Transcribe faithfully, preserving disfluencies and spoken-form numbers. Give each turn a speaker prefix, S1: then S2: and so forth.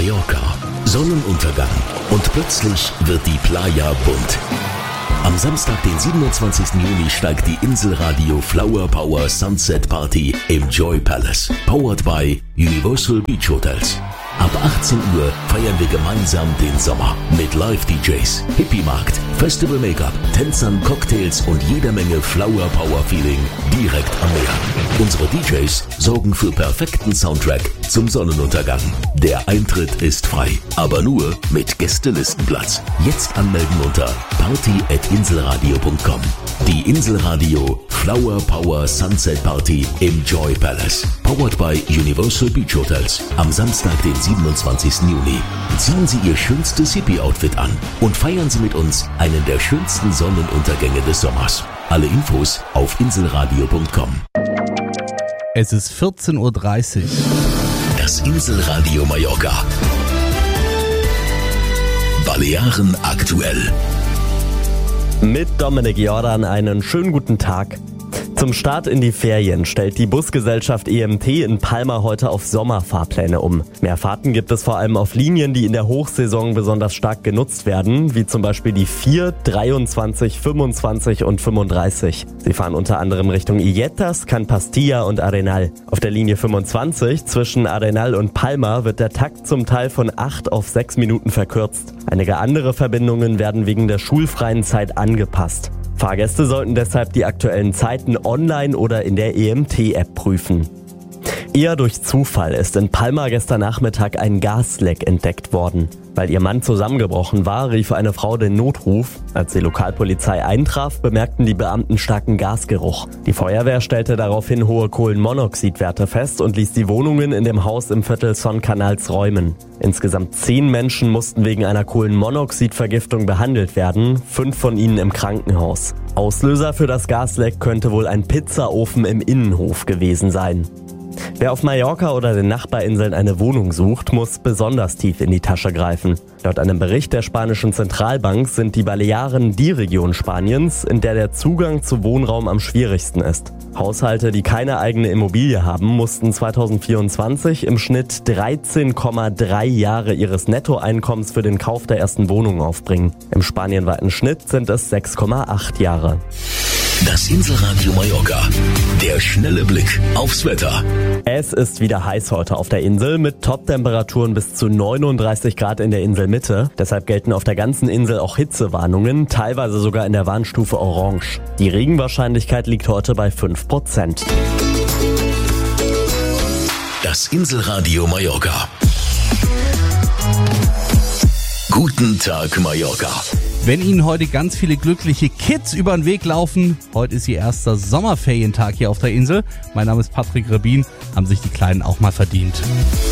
S1: Mallorca. Sonnenuntergang und plötzlich wird die Playa bunt. Am Samstag, den siebenundzwanzigsten Juni, steigt die Inselradio Flower Power Sunset Party im Joy Palace. Powered by Universal Beach Hotels. Ab achtzehn Uhr feiern wir gemeinsam den Sommer mit Live-D Js, Hippie-Markt, Festival-Make-up, Tänzern, Cocktails und jeder Menge Flower-Power-Feeling direkt am Meer. Unsere D Js sorgen für perfekten Soundtrack zum Sonnenuntergang. Der Eintritt ist frei, aber nur mit Gästelistenplatz. Jetzt anmelden unter party at inselradio punkt com. Die Inselradio Flower Power Sunset Party im Joy Palace. Powered by Universal Beach Hotels. Am Samstag, den siebenundzwanzigsten Juni. Ziehen Sie Ihr schönstes Hippie-Outfit an und feiern Sie mit uns einen der schönsten Sonnenuntergänge des Sommers. Alle Infos auf inselradio punkt com.
S2: Es ist vierzehn Uhr dreißig.
S1: Das Inselradio Mallorca. Balearen aktuell.
S3: Mit Dominik Jordan einen schönen guten Tag. Zum Start in die Ferien stellt die Busgesellschaft E M T in Palma heute auf Sommerfahrpläne um. Mehr Fahrten gibt es vor allem auf Linien, die in der Hochsaison besonders stark genutzt werden, wie zum Beispiel die vier, dreiundzwanzig, fünfundzwanzig und fünfunddreißig. Sie fahren unter anderem Richtung Illetas, Can Pastilla und Arenal. Auf der Linie fünfundzwanzig zwischen Arenal und Palma wird der Takt zum Teil von acht auf sechs Minuten verkürzt. Einige andere Verbindungen werden wegen der schulfreien Zeit angepasst. Fahrgäste sollten deshalb die aktuellen Zeiten online oder in der E M T-App prüfen. Eher durch Zufall ist in Palma gestern Nachmittag ein Gasleck entdeckt worden. Weil ihr Mann zusammengebrochen war, rief eine Frau den Notruf. Als die Lokalpolizei eintraf, bemerkten die Beamten starken Gasgeruch. Die Feuerwehr stellte daraufhin hohe Kohlenmonoxidwerte fest und ließ die Wohnungen in dem Haus im Viertel Son Canals räumen. Insgesamt zehn Menschen mussten wegen einer Kohlenmonoxidvergiftung behandelt werden, fünf von ihnen im Krankenhaus. Auslöser für das Gasleck könnte wohl ein Pizzaofen im Innenhof gewesen sein. Wer auf Mallorca oder den Nachbarinseln eine Wohnung sucht, muss besonders tief in die Tasche greifen. Laut einem Bericht der spanischen Zentralbank sind die Balearen die Region Spaniens, in der der Zugang zu Wohnraum am schwierigsten ist. Haushalte, die keine eigene Immobilie haben, mussten zweitausendvierundzwanzig im Schnitt dreizehn Komma drei Jahre ihres Nettoeinkommens für den Kauf der ersten Wohnung aufbringen. Im spanienweiten Schnitt sind es sechs Komma acht Jahre.
S1: Das Inselradio Mallorca. Der schnelle Blick aufs Wetter.
S3: Es ist wieder heiß heute auf der Insel mit Top-Temperaturen bis zu neununddreißig Grad in der Inselmitte. Deshalb gelten auf der ganzen Insel auch Hitzewarnungen, teilweise sogar in der Warnstufe Orange. Die Regenwahrscheinlichkeit liegt heute bei fünf Prozent.
S1: Das Inselradio Mallorca. Guten Tag, Mallorca.
S2: Wenn Ihnen heute ganz viele glückliche Kids über den Weg laufen, heute ist Ihr erster Sommerferientag hier auf der Insel. Mein Name ist Patrick Rebin, haben sich die Kleinen auch mal verdient.